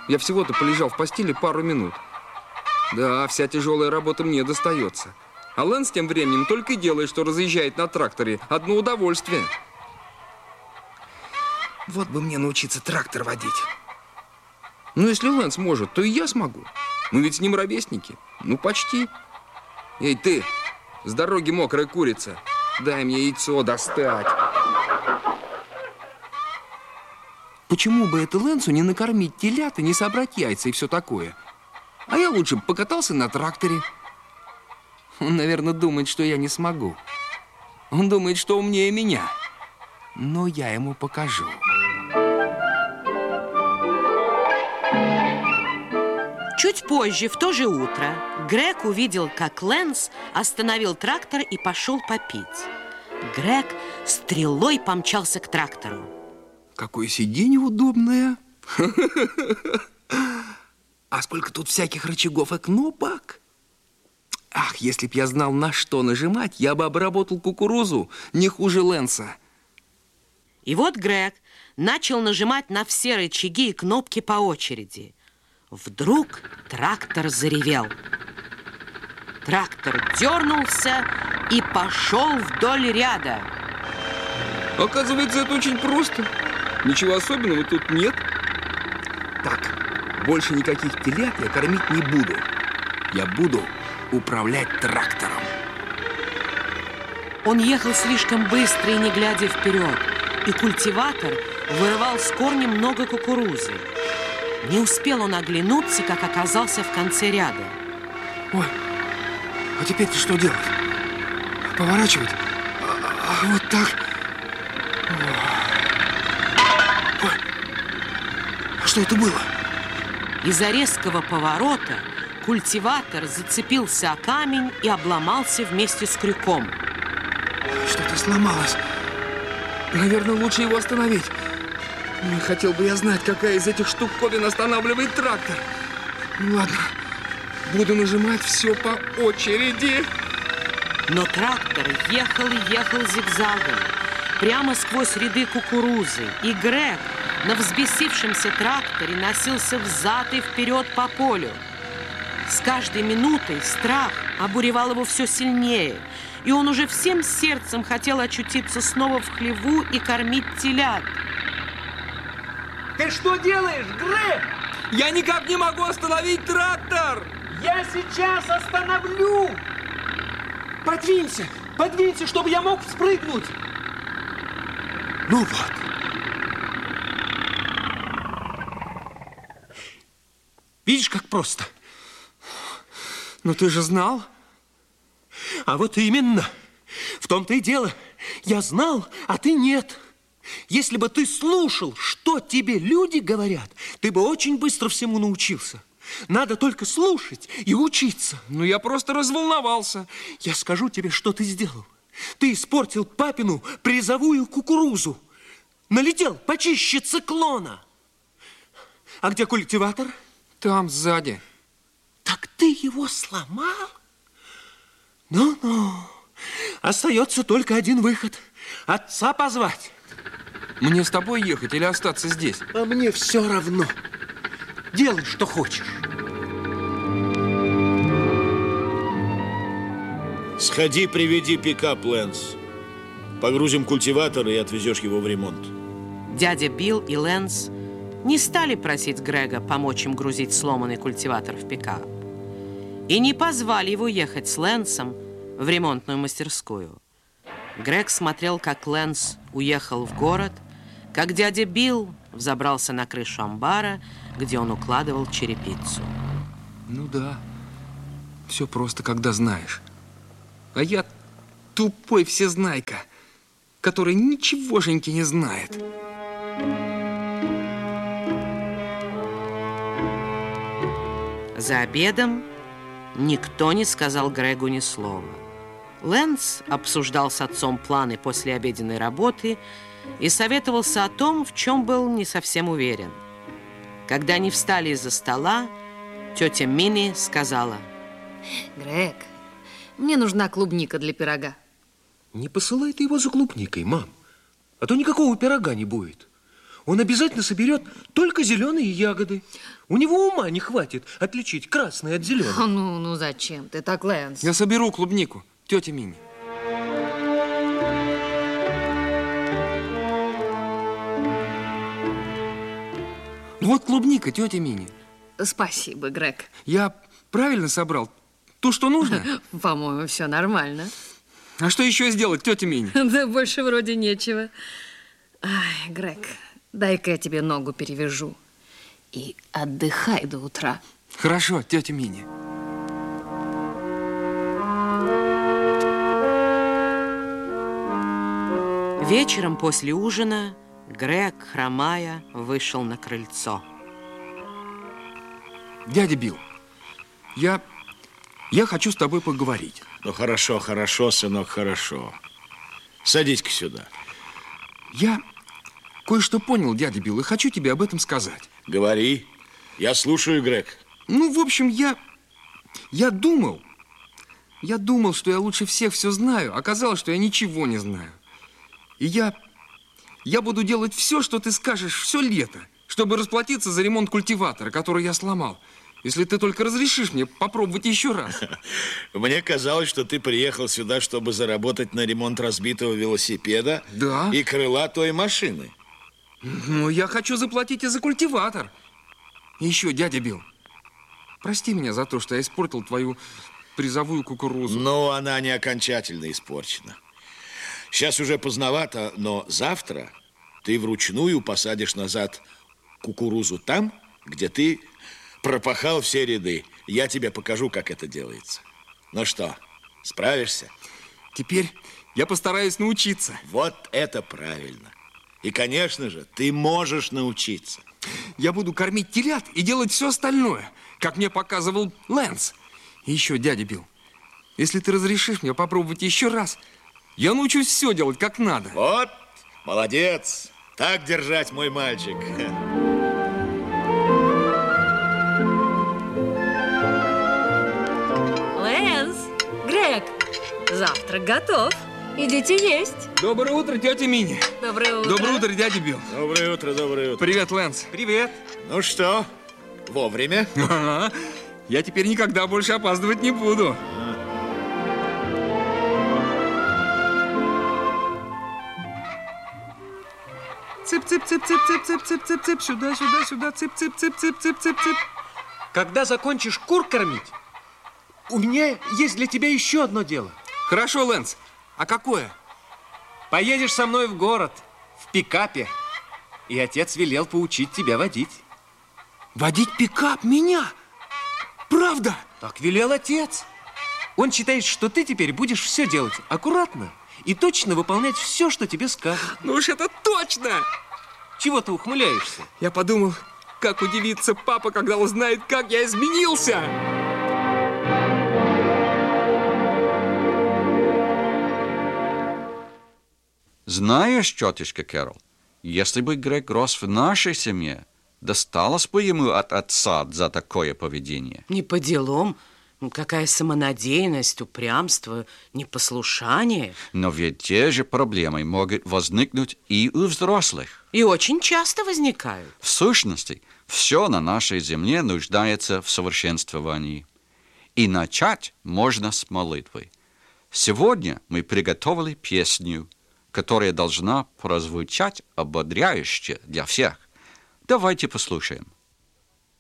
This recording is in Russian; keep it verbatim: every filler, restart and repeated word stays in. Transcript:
Я всего-то полежал в постели пару минут. Да, вся тяжелая работа мне достается. А Лэнс тем временем только и делает, что разъезжает на тракторе. Одно удовольствие. Вот бы мне научиться трактор водить. Ну, если Лэнс может, то и я смогу. Мы ведь с ним ровесники. Ну, почти. Эй, ты, с дороги мокрая курица. Дай мне яйцо достать. Почему бы это Лэнсу не накормить телят и не собрать яйца и все такое? А я лучше бы покатался на тракторе. Он, наверное, думает, что я не смогу. Он думает, что умнее меня. Но я ему покажу. Чуть позже, в то же утро, Грег увидел, как Лэнс остановил трактор и пошел попить. Грег стрелой помчался к трактору. Какое сиденье удобное. А сколько тут всяких рычагов и кнопок. Ах, если б я знал, на что нажимать, я бы обработал кукурузу не хуже Лэнса. И вот Грег начал нажимать на все рычаги и кнопки по очереди. Вдруг трактор заревел. Трактор дернулся и пошел вдоль ряда. Оказывается, это очень просто. Ничего особенного тут нет. Так, больше никаких телят я кормить не буду. Я буду управлять трактором. Он ехал слишком быстро и не глядя вперед, и культиватор вырывал с корня много кукурузы. Не успел он оглянуться, как оказался в конце ряда. Ой, а теперь-то что делать? Поворачивать? А, а вот так? Ой, а что это было? Из-за резкого поворота культиватор зацепился о камень и обломался вместе с крюком. Что-то сломалось. Наверное, лучше его остановить. Не хотел бы я знать, какая из этих штуковин останавливает трактор. Ладно, буду нажимать все по очереди. Но трактор ехал и ехал зигзагом, прямо сквозь ряды кукурузы. И Грег на взбесившемся тракторе носился взад и вперед по полю. С каждой минутой страх обуревал его все сильнее, и он уже всем сердцем хотел очутиться снова в хлеву и кормить телят. Ты что делаешь, Грег? Я никак не могу остановить трактор! Я сейчас остановлю! Подвинься, подвинься, чтобы я мог спрыгнуть! Ну вот. Видишь, как просто? Но ты же знал? А вот именно. В том-то и дело. Я знал, а ты нет. Если бы ты слушал, что тебе люди говорят, ты бы очень быстро всему научился. Надо только слушать и учиться. Ну, я просто разволновался. Я скажу тебе, что ты сделал. Ты испортил папину призовую кукурузу. Налетел почище циклона. А где культиватор? Там, сзади. Так ты его сломал? Ну-ну. Остается только один выход. Отца позвать. Мне с тобой ехать или остаться здесь? А мне все равно. Делай, что хочешь. Сходи, приведи пикап, Лэнс. Погрузим культиватор и отвезешь его в ремонт. Дядя Билл и Лэнс не стали просить Грега помочь им грузить сломанный культиватор в пикап. И не позвали его ехать с Лэнсом в ремонтную мастерскую. Грег смотрел, как Лэнс уехал в город, как дядя Билл взобрался на крышу амбара, где он укладывал черепицу. Ну да, все просто, когда знаешь. А я тупой всезнайка, который ничегошеньки не знает. За обедом никто не сказал Грегу ни слова. Лэнс обсуждал с отцом планы после обеденной работы и советовался о том, в чем был не совсем уверен. Когда они встали из-за стола, тетя Минни сказала: Грег, мне нужна клубника для пирога. Не посылай ты его за клубникой, мам, а то никакого пирога не будет. он обязательно соберет только зеленые ягоды. У него ума не хватит отличить красное от зеленого. Ну, ну зачем ты так, Лэнс? Я соберу клубнику, тетя Мини. Вот клубника, тетя Мини. Спасибо, Грег. Я правильно собрал то, что нужно? По-моему, все нормально. А что еще сделать, тетя Мини? Да больше вроде нечего. Ай, Грег, дай-ка я тебе ногу перевяжу. И отдыхай до утра. Хорошо, тетя Мини. Вечером после ужина Грег, хромая, вышел на крыльцо. Дядя Билл, я, я хочу с тобой поговорить. Ну, хорошо, хорошо, сынок, хорошо. Садись-ка сюда. Я кое-что понял, дядя Билл, и хочу тебе об этом сказать. Говори. Я слушаю, Грег. Ну, в общем, я... Я думал... Я думал, что я лучше всех все знаю. Оказалось, что я ничего не знаю. И я... Я буду делать все, что ты скажешь, все лето, чтобы расплатиться за ремонт культиватора, который я сломал. Если ты только разрешишь мне попробовать еще раз. Мне казалось, что ты приехал сюда, чтобы заработать на ремонт разбитого велосипеда. Да. И крыла той машины. Ну, я хочу заплатить и за культиватор. И еще, дядя Билл, прости меня за то, что я испортил твою призовую кукурузу. Но она не окончательно испорчена. Сейчас уже поздновато, но завтра ты вручную посадишь назад кукурузу там, где ты пропахал все ряды. Я тебе покажу, как это делается. Ну что, справишься? Теперь я постараюсь научиться. Вот это правильно. И, конечно же, ты можешь научиться. Я буду кормить телят и делать все остальное, как мне показывал Лэнс. И еще, дядя Билл, если ты разрешишь мне попробовать еще раз, я научусь все делать как надо. Вот, молодец. Так держать, мой мальчик. Лэнс, Грег, завтрак готов. Идите есть. Доброе утро, тетя Мини. Доброе утро. Доброе утро, дядя Билл. Доброе утро, доброе утро. Привет, Лэнс. Привет. Ну что, вовремя? Ага. Я теперь никогда больше опаздывать не буду. Цып-цып-цып-цып-цып-цып-цып-цып-цып. Сюда, сюда, сюда. Цып-цып-цып-цып-цып-цып. Когда закончишь кур кормить, у меня есть для тебя еще одно дело. Хорошо, Лэнс. А какое? Поедешь со мной в город, в пикапе. И отец велел поучить тебя водить. Водить пикап? Меня? Правда? Так велел отец. Он считает, что ты теперь будешь все делать аккуратно и точно выполнять все, что тебе скажут. Ну уж это точно! Чего ты ухмыляешься? Я подумал, как удивится папа, когда узнает, как я изменился. Знаешь, тетушка Кэрол, если бы Грег рос в нашей семье, досталось бы ему от отца за такое поведение. Не по делам. Какая самонадеянность, упрямство, непослушание. Но ведь те же проблемы могут возникнуть и у взрослых. И очень часто возникают. В сущности, все на нашей земле нуждается в совершенствовании. И начать можно с молитвы. Сегодня мы приготовили песню, которая должна прозвучать ободряюще для всех. Давайте послушаем.